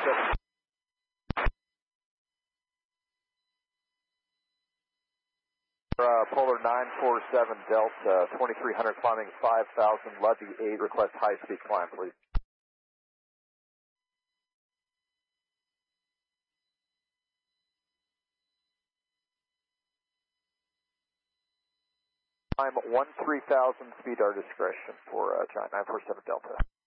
947. Polar 947 Delta, 2300 climbing 5000, Levy 8, request high speed climb, please. Climb 3000, speed our discretion for China 947 Delta.